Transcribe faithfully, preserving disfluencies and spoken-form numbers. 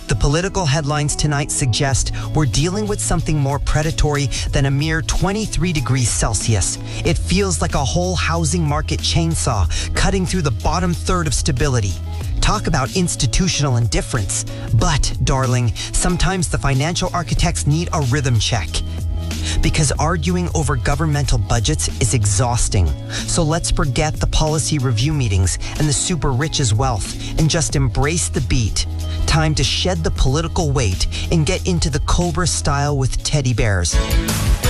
The political headlines tonight suggest we're dealing with something more predatory than a mere twenty-three degrees Celsius. It feels like a whole housing market chainsaw cutting through the bottom third of stability. Talk about institutional indifference. But, darling, sometimes the financial architects need a rhythm check. Because arguing over governmental budgets is exhausting. So let's forget the policy review meetings and the super rich's wealth and just embrace the beat. Time to shed the political weight and get into the Cobra style with teddy bears.